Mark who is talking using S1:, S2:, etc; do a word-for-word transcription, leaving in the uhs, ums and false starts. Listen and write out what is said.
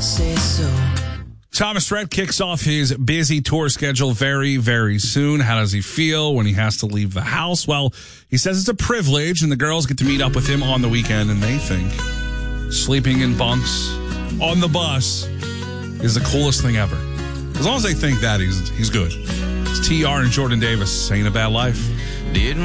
S1: say so.
S2: Thomas Rhett kicks off his busy tour schedule very, very soon. How does he feel when he has to leave the house? Well, he says it's a privilege, and the girls get to meet up with him on the weekend, and they think sleeping in bunks on the bus is the coolest thing ever. As long as they think that, he's he's good. It's T R and Jordan Davis. Ain't a bad life.
S1: Didn't